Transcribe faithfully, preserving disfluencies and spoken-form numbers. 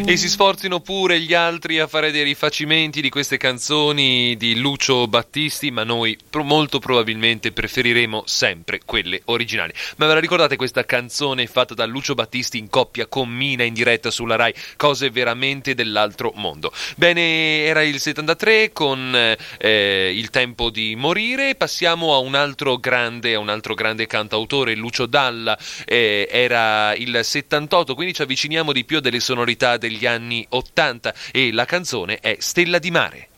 E si sforzino pure gli altri a fare dei rifacimenti di queste canzoni di Lucio Battisti, ma noi pro- molto probabilmente preferiremo sempre quelle originali. Ma ve la ricordate questa canzone fatta da Lucio Battisti in coppia con Mina in diretta sulla Rai? Cose veramente dell'altro mondo. Bene, era il settantatré con eh, Il tempo di morire. Passiamo a un altro grande, a un altro grande cantautore, Lucio Dalla. Eh, era il settantotto, quindi ci avviciniamo di più a delle sonorità degli anni ottanta e la canzone è Stella di mare.